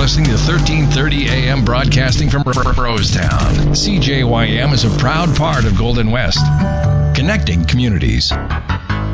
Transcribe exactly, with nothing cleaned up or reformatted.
listening to thirteen thirty A M broadcasting from Rosetown. C J Y M is a proud part of Golden West, connecting communities.